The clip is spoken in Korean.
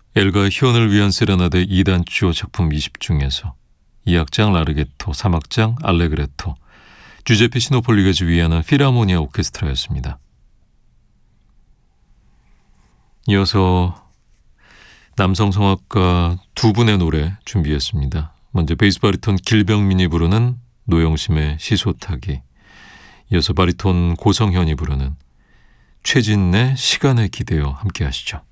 엘가 희원을 위한 세레나데 2단조 작품 20 중에서 2악장 라르게토, 3악장 알레그레토, 주제페 시노폴리가 지휘하는 필하모니아 오케스트라였습니다. 이어서 남성 성악가 두 분의 노래 준비했습니다. 먼저 베이스 바리톤 길병민이 부르는 노영심의 시소타기, 이어서 바리톤 고성현이 부르는 최진의 시간에 기대어 함께 하시죠.